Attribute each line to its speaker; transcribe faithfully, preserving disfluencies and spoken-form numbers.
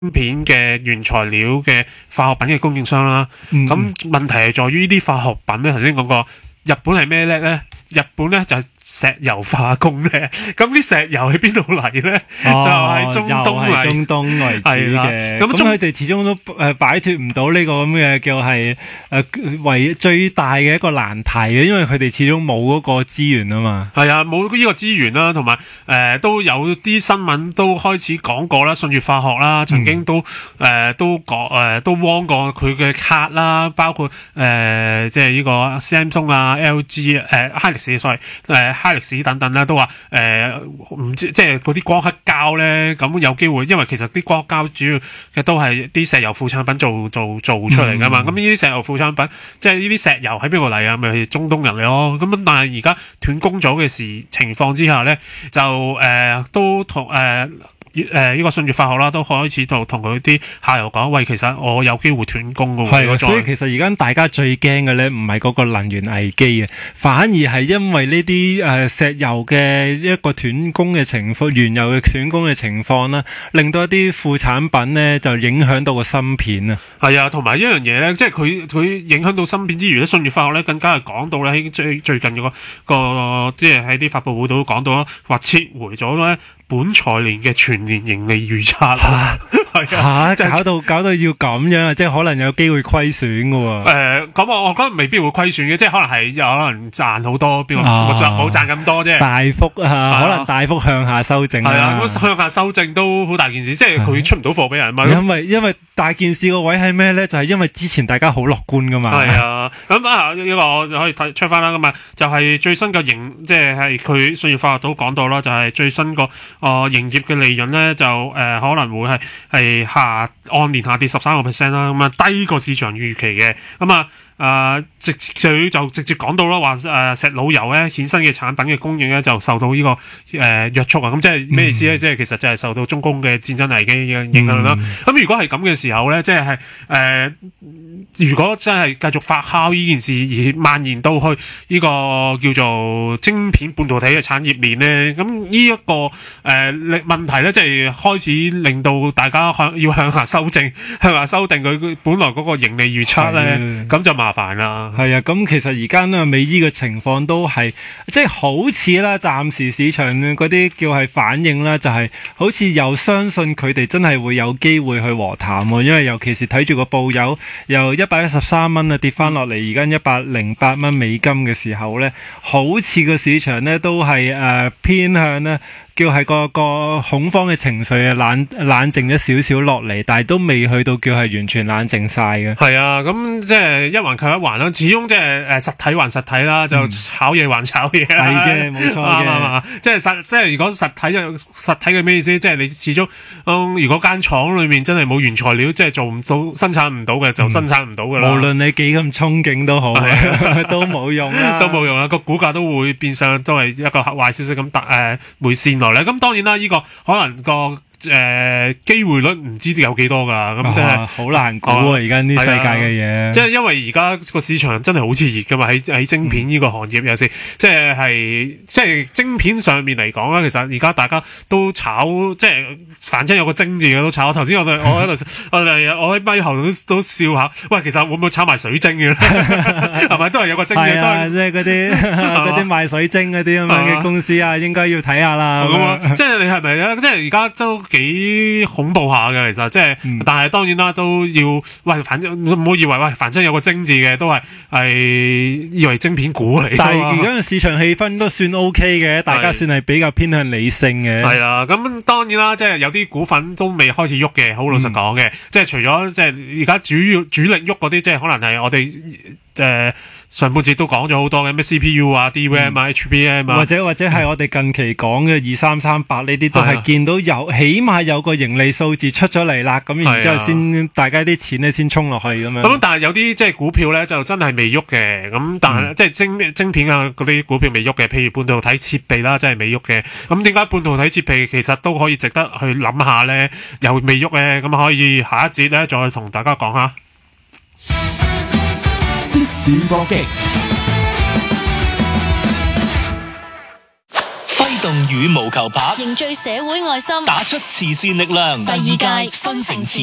Speaker 1: 片嘅原材料嘅化學品嘅供應商啦。咁、嗯、問題係在於呢啲化學品咧，頭先講過，日本係咩叻咧？日本咧就係、是石油化工咧，咁啲石油喺邊度嚟咧？哦、就係中東嚟，
Speaker 2: 中東為主嘅。咁佢哋始終都誒擺脫唔到呢個咁嘅叫係誒為最大嘅一個難題嘅，因為佢哋始終冇嗰個資源啊嘛。
Speaker 1: 係啊，冇呢個資源啦，同埋誒都有啲新聞都開始講過啦，信越化學啦，曾經都誒、嗯呃、都講誒、呃、都汪過佢嘅卡啦，包括誒、呃、即係呢個 Samsung 啊、L G 誒、呃、哈力士 sorry 誒、呃。哈力士等等啦，都話誒唔知即係嗰啲光刻膠咧，咁有機會，因為其實啲光刻膠主要嘅都係啲石油副產品做做做出嚟噶嘛。咁呢啲石油副產品，即係呢啲石油喺邊度嚟啊？咪係中東人嚟咯。咁但係而家斷供咗嘅時情況之下咧，就誒、呃、都同誒。呃誒、呃，呢、這個信越化學啦，都開始同同佢啲下游講，喂，其實我有機會斷供噶。
Speaker 2: 係，所以其實而家大家最驚嘅咧，唔係嗰個能源危機啊，反而係因為呢啲誒石油嘅一個斷供嘅情況，原油嘅斷供嘅情況啦，令到一啲副產品咧就影響到個芯片啊。係
Speaker 1: 啊，同埋一樣嘢咧，即係佢佢影響到芯片之餘咧，信越化學咧更加係講到咧喺最最近嗰、那個個即係喺啲發佈會度都講到啦，話撤回咗咧。本財年嘅全年盈利預測啊，係
Speaker 2: 啊，就是、搞到搞到要咁樣啊，即係可能有機會虧損嘅喎。
Speaker 1: 誒，咁我我覺得未必會虧損嘅，即係可能係有可能賺好多，邊個冇賺咁多啫。
Speaker 2: 大幅啊，啊，可能大幅向下修正啊。
Speaker 1: 係啊，咁向下修正都好大件事，即係佢出唔到貨俾人嘛。
Speaker 2: 因為因為大件事個位係咩咧？就係、是、因為之前大家好樂觀噶嘛。
Speaker 1: 係啊，咁啊呢個我可以睇出翻啦。咁啊就係最新嘅盈，即係係佢信越化學都講到啦，就係、是、最新個。哦，營業嘅利潤咧就誒、呃、可能會係係下按年下跌十三個 percent 啦，咁啊低過市場預期嘅，咁啊誒直佢就直接講到啦，話誒石老油咧衍生嘅產品嘅供應咧就受到呢、這個誒、呃、約束啊，咁即係咩意思咧？即、嗯、係其實就係受到中共嘅戰爭危機嘅影響啦。咁、嗯、如果係咁嘅時候咧，即係係誒如果真係繼續發酵呢件事而蔓延到去呢個叫做晶片半導體嘅產業鏈咧，咁呢一個誒、呃、問題咧，即係開始令到大家向要向下修正，向下修訂佢本來嗰個盈利預測咧，咁就麻煩啦。
Speaker 2: 係啊，咁其實而家呢美伊嘅情況都係即係好似啦，暫時市場嗰啲叫係反應啦，就係、是、好似又相信佢哋真係會有機會去和談喎，因為尤其是睇住個報油由一百一十三蚊啊跌翻落嚟，而家一百零八蚊美金嘅時候咧，好似個市場咧都係誒、呃、偏向咧。叫係個個恐慌嘅情緒啊冷冷靜咗少少落嚟，但係都未去到叫係完全冷靜晒嘅。
Speaker 1: 係啊，咁即係一環扣一環啦，始終即係誒實體還實體啦，就炒嘢還炒嘢。係
Speaker 2: 嘅，冇錯嘅。
Speaker 1: 即係實即係如果實體嘅實體嘅咩意思？即係你始終、嗯、如果間廠裏面真係冇原材料，即係做唔到生產唔到嘅，就生產唔到噶啦。
Speaker 2: 無論你幾咁憧憬都好，都冇用啦，
Speaker 1: 都冇用啦。個股價都會變相都係一個壞消息咁搭誒回線落嚟。咁當然啦，呢、這個可能個。誒、呃、機會率唔知有幾多㗎，咁即係
Speaker 2: 好難估啊！而家啲世界嘅嘢，
Speaker 1: 即係因為而家個市場真係好熾熱㗎嘛，喺喺晶片呢個行業有時、嗯，即係係即係晶片上面嚟講啦，其實而家大家都炒，即係反正有個晶字嘅都炒。頭先我我喺度我哋我喺咪後都都笑下，喂，其實會唔會炒埋水晶嘅？係咪都係有個晶嘅？
Speaker 2: 係啊，即係嗰啲嗰啲賣水晶嗰啲咁樣嘅公司啊，應該要睇下啦。
Speaker 1: 咁啊，即係你係咪咧？即係而家都。幾恐怖下嘅，其實即係、嗯，但係當然啦，都要喂，反正唔好以為喂，反正有個精字嘅，都係係以為晶片股嚟。
Speaker 2: 但係而家嘅市場氣氛都算 OK 嘅，大家算係比較偏向理性嘅。
Speaker 1: 係啦，咁當然啦，即係有啲股份都未開始喐嘅，好老實講嘅、嗯，即係除咗即係而家主要主力喐嗰啲，即係可能係我哋誒。呃上半節都講咗好多嘅咩 C P U 啊、D RAM 啊、嗯、H B M 啊，
Speaker 2: 或者或者係我哋近期講嘅二三三八呢啲都係見到有起碼有個盈利數字出咗嚟啦，咁然之後先大家啲錢咧先衝落去咁樣。
Speaker 1: 咁但係有啲即係股票咧就真係未喐嘅，咁但係、嗯、即係晶晶片啊嗰啲股票未喐嘅，譬如半導體設備啦，真係未喐嘅。咁點解半導體設備其實都可以值得去諗下咧？又未喐咧，咁可以下一節咧再同大家講下。
Speaker 3: 即時搏擊，揮動羽毛球拍，
Speaker 4: 凝聚社會愛心，
Speaker 3: 打出慈善力量。
Speaker 4: 第二屆新城慈